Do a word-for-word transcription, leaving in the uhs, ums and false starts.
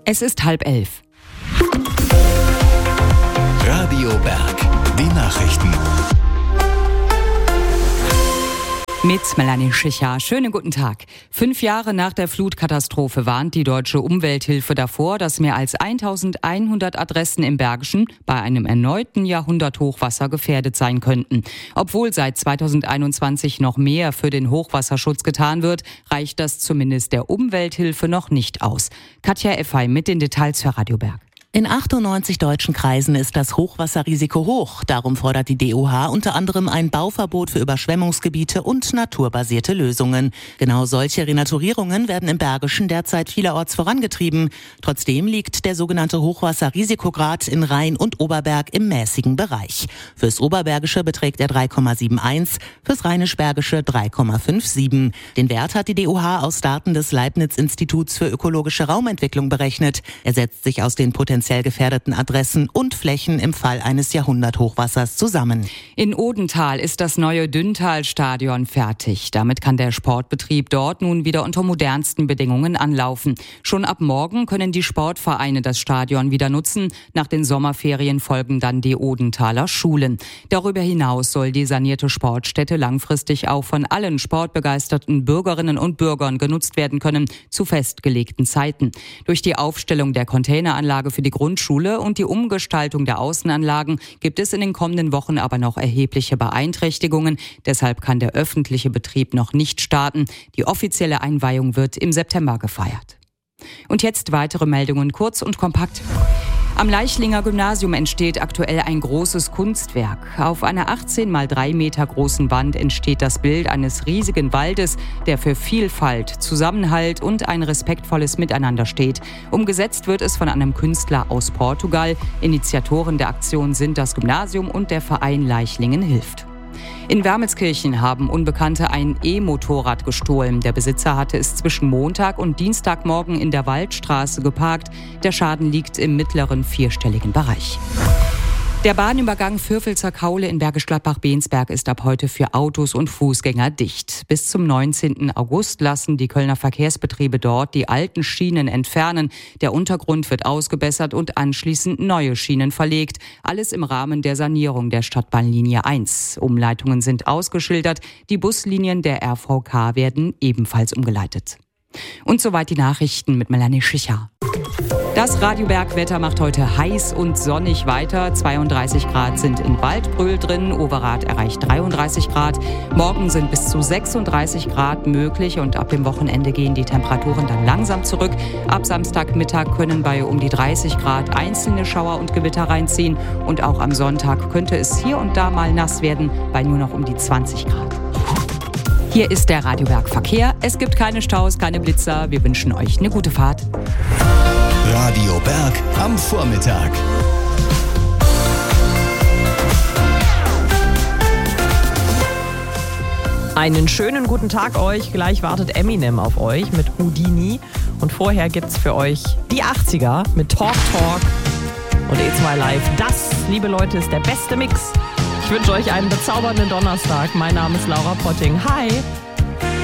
Es ist halb elf. Radio Berg, die Nachrichten. Mit Melanie Schicher. Schönen guten Tag. Fünf Jahre nach der Flutkatastrophe warnt die Deutsche Umwelthilfe davor, dass mehr als eintausendeinhundert Adressen im Bergischen bei einem erneuten Jahrhunderthochwasser gefährdet sein könnten. Obwohl seit zweitausendeinundzwanzig noch mehr für den Hochwasserschutz getan wird, reicht das zumindest der Umwelthilfe noch nicht aus. Katja Effey mit den Details für Radio Berg. In achtundneunzig deutschen Kreisen ist das Hochwasserrisiko hoch. Darum fordert die D O H unter anderem ein Bauverbot für Überschwemmungsgebiete und naturbasierte Lösungen. Genau solche Renaturierungen werden im Bergischen derzeit vielerorts vorangetrieben. Trotzdem liegt der sogenannte Hochwasserrisikograd in Rhein und Oberberg im mäßigen Bereich. Fürs Oberbergische beträgt er drei Komma eins sieben, fürs Rheinisch-Bergische drei Komma sieben fünf. Den Wert hat die D O H aus Daten des Leibniz-Instituts für ökologische Raumentwicklung berechnet. Er setzt sich aus den potenziellen gefährdeten Adressen und Flächen im Fall eines Jahrhunderthochwassers zusammen. In Odenthal ist das neue Dünntal-Stadion fertig. Damit kann der Sportbetrieb dort nun wieder unter modernsten Bedingungen anlaufen. Schon ab morgen können die Sportvereine das Stadion wieder nutzen. Nach den Sommerferien folgen dann die Odenthaler Schulen. Darüber hinaus soll die sanierte Sportstätte langfristig auch von allen sportbegeisterten Bürgerinnen und Bürgern genutzt werden können, zu festgelegten Zeiten. Durch die Aufstellung der Containeranlage für die Grundschule und die Umgestaltung der Außenanlagen gibt es in den kommenden Wochen aber noch erhebliche Beeinträchtigungen. Deshalb kann der öffentliche Betrieb noch nicht starten. Die offizielle Einweihung wird im September gefeiert. Und jetzt weitere Meldungen, kurz und kompakt. Am Leichlinger Gymnasium entsteht aktuell ein großes Kunstwerk. Auf einer achtzehn mal drei Meter großen Wand entsteht das Bild eines riesigen Waldes, der für Vielfalt, Zusammenhalt und ein respektvolles Miteinander steht. Umgesetzt wird es von einem Künstler aus Portugal. Initiatoren der Aktion sind das Gymnasium und der Verein Leichlingen hilft. In Wermelskirchen haben Unbekannte ein E-Motorrad gestohlen. Der Besitzer hatte es zwischen Montag und Dienstagmorgen in der Waldstraße geparkt. Der Schaden liegt im mittleren vierstelligen Bereich. Der Bahnübergang Fürfelser Kaule in Bergisch Gladbach-Bensberg ist ab heute für Autos und Fußgänger dicht. Bis zum neunzehnten August lassen die Kölner Verkehrsbetriebe dort die alten Schienen entfernen. Der Untergrund wird ausgebessert und anschließend neue Schienen verlegt. Alles im Rahmen der Sanierung der Stadtbahnlinie eins. Umleitungen sind ausgeschildert. Die Buslinien der R V K werden ebenfalls umgeleitet. Und soweit die Nachrichten mit Melanie Schicher. Das Radio Berg-Wetter macht heute heiß und sonnig weiter. zweiunddreißig Grad sind in Waldbröl drin, Overath erreicht dreiunddreißig Grad. Morgen sind bis zu sechsunddreißig Grad möglich und ab dem Wochenende gehen die Temperaturen dann langsam zurück. Ab Samstagmittag können bei um die dreißig Grad einzelne Schauer und Gewitter reinziehen und auch am Sonntag könnte es hier und da mal nass werden, bei nur noch um die zwanzig Grad. Hier ist der Radio Berg Verkehr. Es gibt keine Staus, keine Blitzer. Wir wünschen euch eine gute Fahrt. Radio Berg am Vormittag. Einen schönen guten Tag euch. Gleich wartet Eminem auf euch mit Houdini. Und vorher gibt's für euch die achtziger mit Talk Talk und E zwei Live. Das, liebe Leute, ist der beste Mix. Ich wünsche euch einen bezaubernden Donnerstag. Mein Name ist Laura Potting. Hi!